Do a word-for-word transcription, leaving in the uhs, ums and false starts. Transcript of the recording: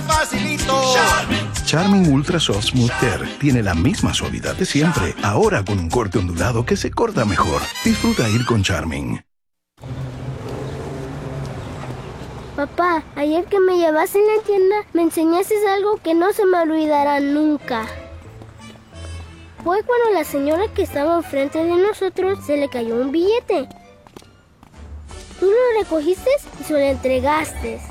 facilito. Charmin. Charmin Ultra Soft Smooth Tear tiene la misma suavidad de siempre, ahora con un corte ondulado que se corta mejor. Disfruta ir con Charmin. Papá, ayer que me llevaste en la tienda, me enseñaste algo que no se me olvidará nunca. Fue cuando la señora que estaba enfrente de nosotros se le cayó un billete. Tú lo recogiste y se lo entregaste.